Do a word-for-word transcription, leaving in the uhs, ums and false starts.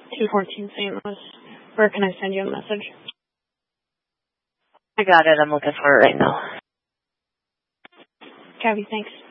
two fourteen Saint Louis. Where can I send you a message? I got it. I'm looking for it right now. Copy, thanks.